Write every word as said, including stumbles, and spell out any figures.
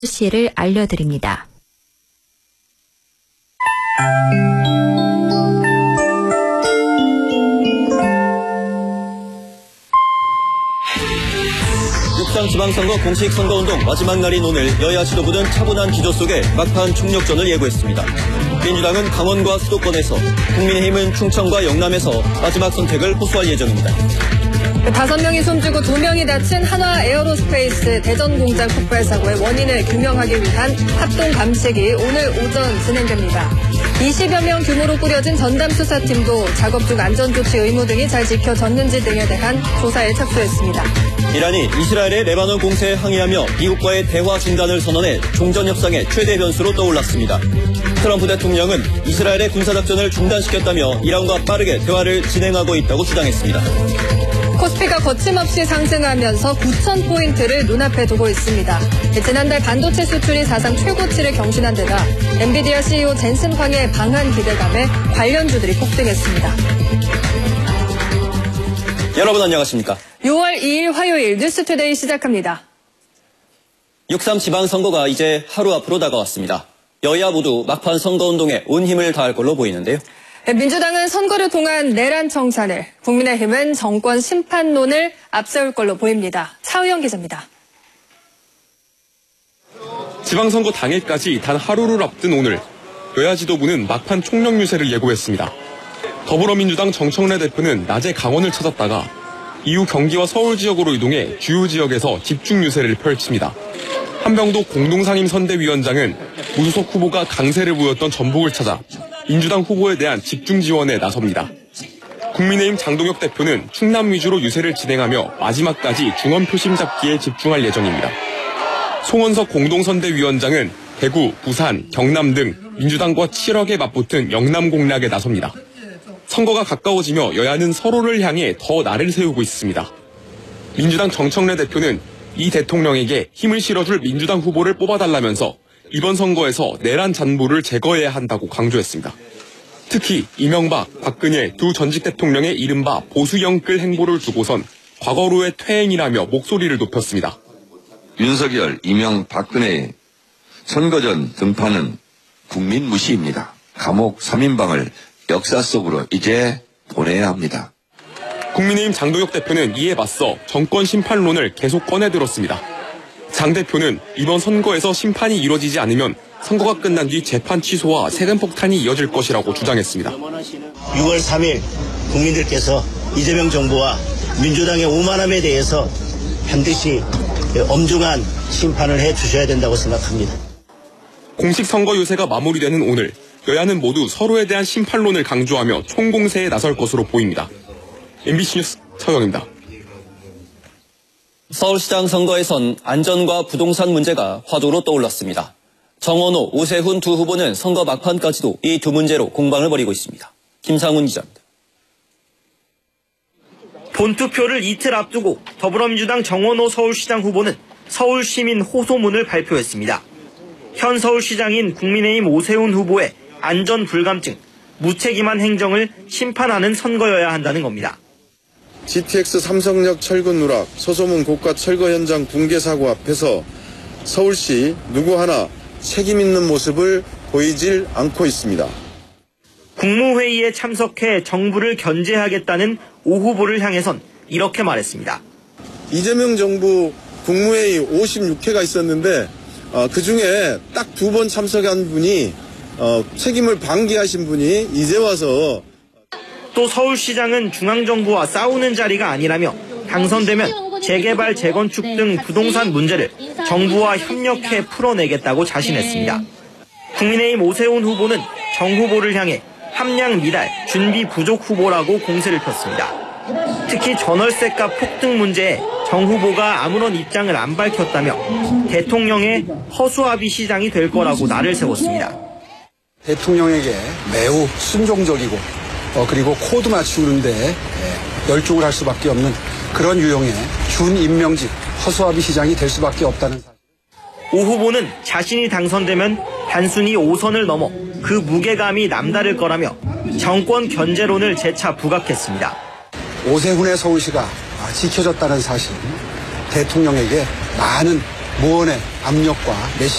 소식을 알려드립니다. 육상 지방선거 공식 선거운동 마지막 날인 오늘 여야 지도부는 차분한 기조 속에 막판 총력전을 예고했습니다. 민주당은 강원과 수도권에서, 국민의힘은 충청과 영남에서 마지막 선택을 호소할 예정입니다. 다섯 명이 숨지고 두 명이 다친 한화 에어로스페이스 대전 공장 폭발 사고의 원인을 규명하기 위한 합동 감식이 오늘 오전 진행됩니다. 이십여 명 규모로 꾸려진 전담 수사팀도 작업 중 안전조치 의무 등이 잘 지켜졌는지 등에 대한 조사에 착수했습니다. 이란이 이스라엘의 레바논 공세에 항의하며 미국과의 대화 중단을 선언해 종전 협상의 최대 변수로 떠올랐습니다. 트럼프 대통령은 이스라엘의 군사작전을 중단시켰다며 이란과 빠르게 대화를 진행하고 있다고 주장했습니다. 코스피가 거침없이 상승하면서 구천 포인트를 눈앞에 두고 있습니다. 지난달 반도체 수출이 사상 최고치를 경신한 데다 엔비디아 씨이오 젠슨 황의 방한 기대감에 관련주들이 폭등했습니다. 여러분 안녕하십니까? 유월 이일 화요일 뉴스투데이 시작합니다. 육삼 지방선거가 이제 하루 앞으로 다가왔습니다. 여야 모두 막판 선거운동에 온 힘을 다할 걸로 보이는데요. 민주당은 선거를 통한 내란 청산을, 국민의힘은 정권 심판론을 앞세울 걸로 보입니다. 차우영 기자입니다. 지방선거 당일까지 단 하루를 앞둔 오늘, 여야 지도부는 막판 총력 유세를 예고했습니다. 더불어민주당 정청래 대표는 낮에 강원을 찾았다가 이후 경기와 서울 지역으로 이동해 주요 지역에서 집중 유세를 펼칩니다. 한병도 공동상임 선대위원장은 무소속 후보가 강세를 보였던 전북을 찾아 민주당 후보에 대한 집중 지원에 나섭니다. 국민의힘 장동혁 대표는 충남 위주로 유세를 진행하며 마지막까지 중원 표심 잡기에 집중할 예정입니다. 송원석 공동선대위원장은 대구, 부산, 경남 등 민주당과 치열하게 맞붙은 영남 공략에 나섭니다. 선거가 가까워지며 여야는 서로를 향해 더 날을 세우고 있습니다. 민주당 정청래 대표는 이 대통령에게 힘을 실어줄 민주당 후보를 뽑아달라면서 이번 선거에서 내란 잔부를 제거해야 한다고 강조했습니다. 특히 이명박, 박근혜 두 전직 대통령의 이른바 보수영끌 행보를 두고선 과거로의 퇴행이라며 목소리를 높였습니다. 윤석열, 이명, 박근혜의 선거 전 등판은 국민 무시입니다. 감옥 삼 인방을 역사 속으로 이제 보내야 합니다. 국민의힘 장동혁 대표는 이에 맞서 정권 심판론을 계속 꺼내들었습니다. 장 대표는 이번 선거에서 심판이 이뤄지지 않으면 선거가 끝난 뒤 재판 취소와 세금 폭탄이 이어질 것이라고 주장했습니다. 유월 삼일 국민들께서 이재명 정부와 민주당의 오만함에 대해서 반드시 엄중한 심판을 해주셔야 된다고 생각합니다. 공식 선거 유세가 마무리되는 오늘, 여야는 모두 서로에 대한 심판론을 강조하며 총공세에 나설 것으로 보입니다. 엠비씨 뉴스 차우영입니다. 서울시장 선거에선 안전과 부동산 문제가 화두로 떠올랐습니다. 정원호, 오세훈 두 후보는 선거 막판까지도 이 두 문제로 공방을 벌이고 있습니다. 김상훈 기자입니다. 본투표를 이틀 앞두고 더불어민주당 정원호 서울시장 후보는 서울시민 호소문을 발표했습니다. 현 서울시장인 국민의힘 오세훈 후보의 안전 불감증, 무책임한 행정을 심판하는 선거여야 한다는 겁니다. 지티엑스 삼성역 철근 누락, 소소문 고가 철거 현장 붕괴 사고 앞에서 서울시 누구 하나 책임 있는 모습을 보이질 않고 있습니다. 국무회의에 참석해 정부를 견제하겠다는 오 후보를 향해선 이렇게 말했습니다. 이재명 정부 국무회의 오십육 회가 있었는데 어, 그중에 딱 두 번 참석한 분이 어, 책임을 방기하신 분이 이제 와서 또 서울시장은 중앙정부와 싸우는 자리가 아니라며 당선되면 재개발, 재건축 등 부동산 문제를 정부와 협력해 풀어내겠다고 자신했습니다. 국민의힘 오세훈 후보는 정 후보를 향해 함량 미달, 준비 부족 후보라고 공세를 폈습니다. 특히 전월세값 폭등 문제에 정 후보가 아무런 입장을 안 밝혔다며 대통령의 허수아비 시장이 될 거라고 날을 세웠습니다. 대통령에게 매우 순종적이고 어, 그리고 코드 맞추는데 예, 열중을 할 수밖에 없는 그런 유형의 준임명직 허수아비 시장이 될 수밖에 없다는 사실. 오 후보는 자신이 당선되면 단순히 오선을 넘어 그 무게감이 남다를 거라며 정권 견제론을 재차 부각했습니다. 오세훈의 서울시가 지켜졌다는 사실, 대통령에게 많은 무언의 압력과 메시지